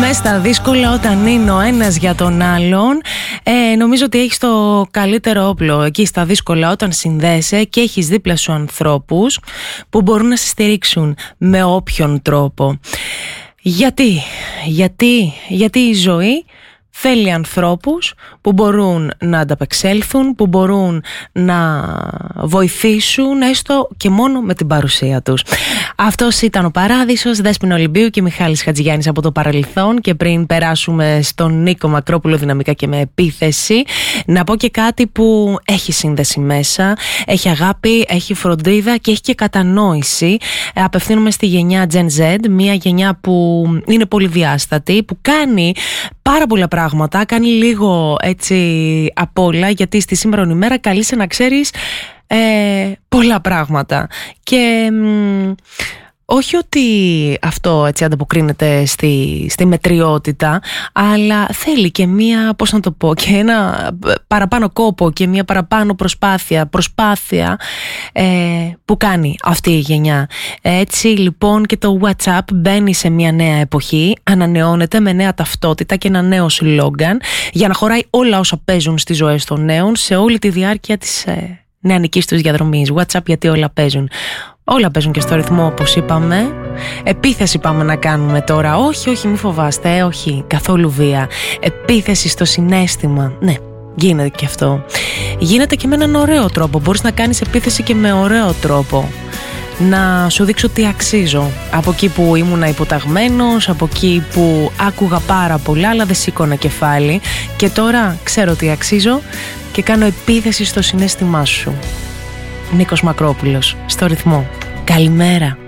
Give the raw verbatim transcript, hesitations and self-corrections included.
Μες στα δύσκολα όταν είναι ο ένας για τον άλλον, ε, νομίζω ότι έχεις το καλύτερο όπλο εκεί στα δύσκολα, όταν συνδέεσαι και έχεις δίπλα σου ανθρώπους που μπορούν να σε στηρίξουν με όποιον τρόπο. Γιατί, γιατί, γιατί η ζωή θέλει ανθρώπους που μπορούν να ανταπεξέλθουν, που μπορούν να βοηθήσουν έστω και μόνο με την παρουσία τους. Αυτός ήταν ο Παράδεισος, Δέσποινα Ολυμπίου και Μιχάλης Χατζηγιάννης από το παρελθόν. Και πριν περάσουμε στον Νίκο Μακρόπουλο, δυναμικά και με επίθεση, να πω και κάτι που έχει σύνδεση μέσα, έχει αγάπη, έχει φροντίδα και έχει και κατανόηση. Απευθύνομαι στη γενιά Gen Z, μια γενιά που είναι πολυδιάστατη, που κάνει πάρα πολλά πράγματα, κάνει λίγο έτσι απ' όλα, γιατί στη σήμερον ημέρα καλείσαι να ξέρεις ε, πολλά πράγματα. Και μ, όχι ότι αυτό έτσι ανταποκρίνεται στη, στη μετριότητα, αλλά θέλει και μία, πώς να το πω, και ένα παραπάνω κόπο και μία παραπάνω προσπάθεια, προσπάθεια ε, που κάνει αυτή η γενιά. Έτσι λοιπόν και το WhatsApp μπαίνει σε μία νέα εποχή, ανανεώνεται με νέα ταυτότητα και ένα νέο σλόγγαν για να χωράει όλα όσα παίζουν στις ζωές των νέων σε όλη τη διάρκεια της ε, νεανικής τους διαδρομής. WhatsApp, γιατί όλα παίζουν. Όλα παίζουν και στο ρυθμό, όπως είπαμε. Επίθεση πάμε να κάνουμε τώρα. Όχι, όχι, μη φοβάστε, όχι, καθόλου βία. Επίθεση στο συναίσθημα. Ναι, γίνεται και αυτό. Γίνεται και με έναν ωραίο τρόπο. Μπορείς να κάνεις επίθεση και με ωραίο τρόπο. Να σου δείξω τι αξίζω. Από εκεί που ήμουνα υποταγμένος, από εκεί που άκουγα πάρα πολλά αλλά δεν σήκωνα κεφάλι, και τώρα ξέρω τι αξίζω και κάνω επίθεση στο συναίσθημά σου. Νίκος Μακρόπουλος, στο ρυθμό. Καλημέρα.